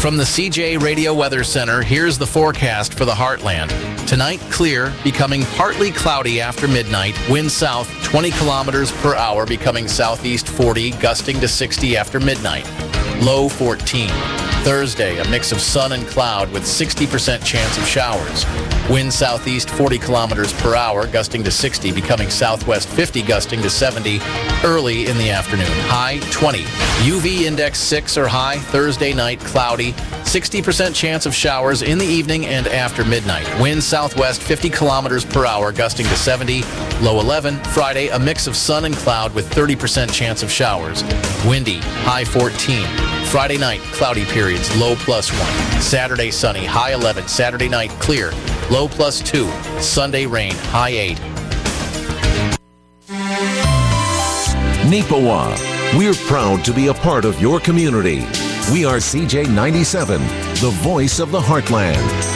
From the CJ Radio Weather Center, here's the forecast for the Heartland. Tonight, clear, becoming partly cloudy after midnight. Wind south 20 kilometers per hour, becoming southeast 40, gusting to 60 after midnight. Low 14. Thursday, a mix of sun and cloud with 60% chance of showers. Wind southeast 40 kilometers per hour, gusting to 60, becoming southwest 50, gusting to 70 early in the afternoon. High 20. UV index 6 or high. Thursday night, cloudy. 60% chance of showers in the evening and after midnight. Wind southwest 50 kilometers per hour, gusting to 70. Low 11. Friday, a mix of sun and cloud with 30% chance of showers. Windy. High 14. Friday night, cloudy periods, low +1. Saturday, sunny, high 11. Saturday night, clear, low +2. Sunday, rain, high 8. Neepawa, we're proud to be a part of your community. We are CJ 97, the voice of the Heartland.